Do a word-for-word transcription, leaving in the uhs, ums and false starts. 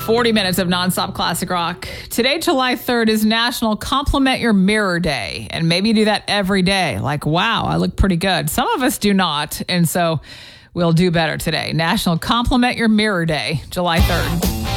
forty minutes of nonstop classic rock. Today, July third, is National Compliment Your Mirror Day. And maybe you do that every day. Like, wow, I look pretty good. Some of us do not. And so we'll do better today. National Compliment Your Mirror Day, July third.